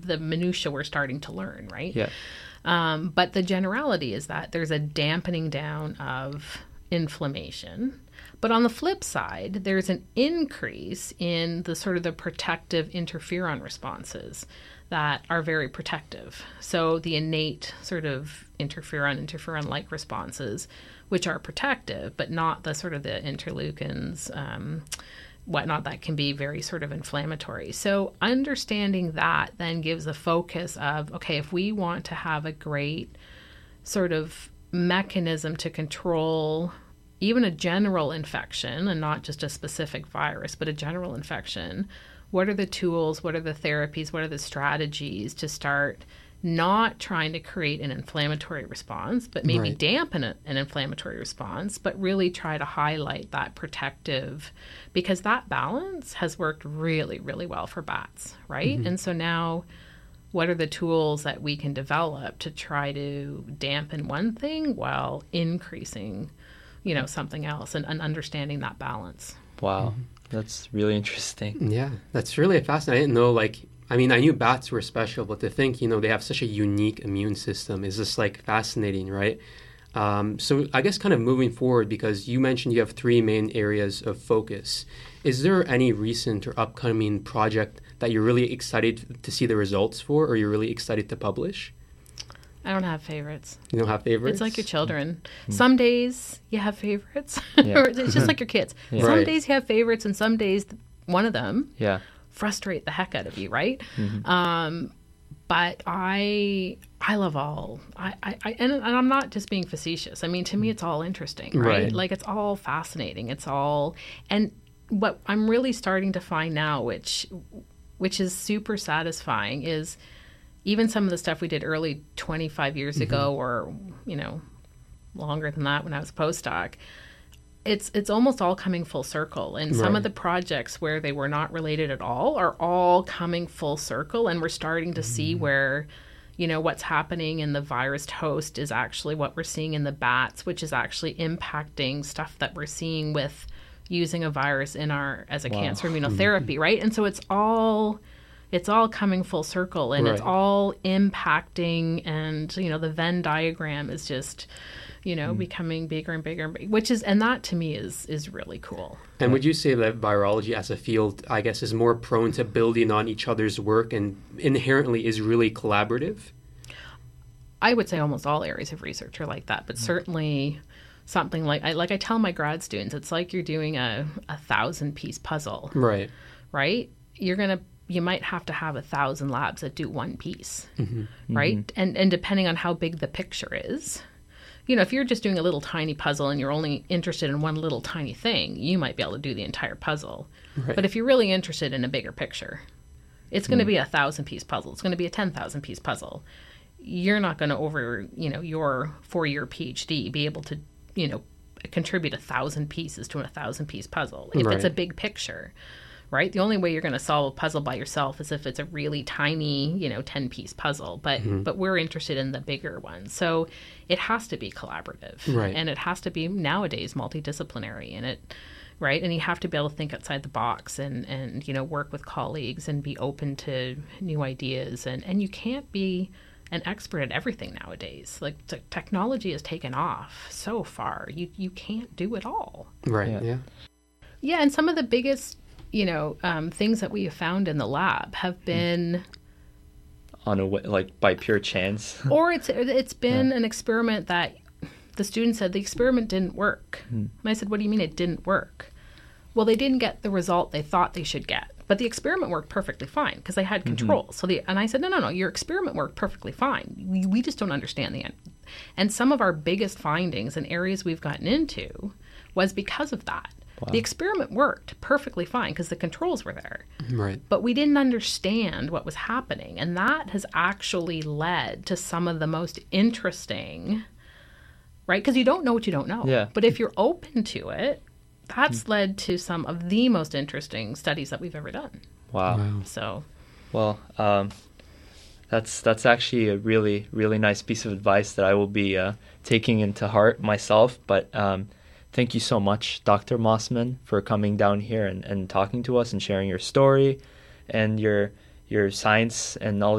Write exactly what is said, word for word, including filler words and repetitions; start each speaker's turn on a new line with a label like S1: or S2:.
S1: the minutia we're starting to learn, right?
S2: Yeah.
S1: Um, but the generality is that there's a dampening down of inflammation. But on the flip side, there's an increase in the sort of the protective interferon responses that are very protective. So the innate sort of interferon, interferon-like responses, which are protective, but not the sort of the interleukins, um, whatnot, that can be very sort of inflammatory. So understanding that then gives a focus of, okay, if we want to have a great sort of mechanism to control even a general infection, and not just a specific virus, but a general infection, what are the tools, what are the therapies, what are the strategies to start not trying to create an inflammatory response, but maybe
S3: Right.
S1: dampen a, an inflammatory response, but really try to highlight that protective, because that balance has worked really, really well for bats, right?
S3: Mm-hmm.
S1: And so now, what are the tools that we can develop to try to dampen one thing while increasing, you know, something else, and, and understanding that balance?
S2: Wow. That's really interesting.
S3: Yeah, that's really fascinating. I didn't know, like, I mean, I knew bats were special, but to think, you know, they have such a unique immune system is just, like, fascinating, right? Um, so I guess kind of moving forward, because you mentioned you have three main areas of focus. Is there any recent or upcoming project that you're really excited to see the results for, or you're really excited to publish?
S1: I don't have favorites.
S3: You don't have favorites?
S1: It's like your children. Some days you have favorites.
S2: Yeah.
S1: Or it's just like your kids.
S2: Yeah.
S1: Some
S3: Right.
S1: days you have favorites, and some days one of them
S2: Yeah.
S1: frustrate the heck out of you, right?
S2: Mm-hmm.
S1: Um, but I I love all. I, I, I and, and I'm not just being facetious. I mean, to me, it's all interesting, right?
S3: Right.
S1: Like, it's all fascinating. It's all, and what I'm really starting to find now, which which is super satisfying, is even some of the stuff we did early twenty-five years
S3: Mm-hmm.
S1: ago, or, you know, longer than that when I was a postdoc, it's it's almost all coming full circle. And some
S3: Right.
S1: of the projects where they were not related at all are all coming full circle. And we're starting to see
S3: Mm-hmm.
S1: where, you know, what's happening in the virus host is actually what we're seeing in the bats, which is actually impacting stuff that we're seeing with using a virus in our as a
S2: Wow.
S1: cancer immunotherapy, right? And so it's all it's all coming full circle, and it's
S3: Right.
S1: all impacting, and, you know, the Venn diagram is just, you know,
S3: Mm.
S1: becoming bigger and bigger and bigger, which is, and that to me is is really cool.
S3: And would you say that virology as a field, I guess, is more prone to building on each other's work and inherently is really collaborative?
S1: I would say almost all areas of research are like that, but certainly something like I like I tell my grad students, it's like you're doing a, a thousand piece puzzle,
S3: Right.
S1: right? You're gonna you might have to have a thousand labs that do one piece, right? And and depending on how big the picture is, you know, if you're just doing a little tiny puzzle and you're only interested in one little tiny thing, you might be able to do the entire puzzle.
S3: Right.
S1: But if you're really interested in a bigger picture, it's going to be a thousand piece puzzle. It's going to be a ten thousand piece puzzle. You're not going to, over, you know, your four year PhD, be able to, you know, contribute a thousand pieces to a thousand piece puzzle if it's a
S3: Right.
S1: big picture, right? The only way you're going to solve a puzzle by yourself is if it's a really tiny, you know, ten piece puzzle. But but we're interested in the bigger one, so it has to be collaborative,
S3: Right.
S1: and it has to be nowadays multidisciplinary, and it. Right. And you have to be able to think outside the box and, and, you know, work with colleagues and be open to new ideas. And, and you can't be an expert at everything nowadays. Like, t- technology has taken off so far. You, you can't do it all.
S3: Right.
S2: Yeah.
S3: Yeah.
S1: Yeah. And some of the biggest, you know, um, things that we have found in the lab have been,
S2: On a way, like by pure chance.
S1: or it's it's been an experiment that the student said the experiment didn't work. And I said, what do you mean it didn't work? Well, they didn't get the result they thought they should get. But the experiment worked perfectly fine because they had control. So the and I said, no, no, no, your experiment worked perfectly fine. We, we just don't understand the end. And some of our biggest findings and areas we've gotten into was because of that.
S2: Wow.
S1: The experiment worked perfectly fine because the controls were there.
S3: Right.
S1: But we didn't understand what was happening. And that has actually led to some of the most interesting, right? Because you don't know what you don't know.
S2: Yeah.
S1: But if you're open to it, that's led to some of the most interesting studies that we've ever done.
S2: Wow.
S3: Wow.
S1: So,
S2: Well, um, that's that's actually a really really nice piece of advice that I will be uh, taking into heart myself. But um, thank you so much, Doctor Mossman, for coming down here and, and talking to us and sharing your story and your your science and all